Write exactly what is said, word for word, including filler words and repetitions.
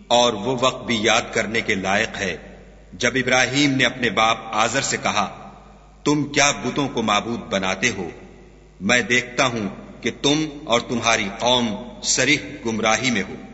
और वो वक्त भी याद करने के लायक है जब इब्राहीम ने अपने बाप आजर से कहा, तुम क्या बुतों को माबूद बनाते हो? मैं देखता हूं कि तुम और तुम्हारी कौम सरीह गुमराही में हो।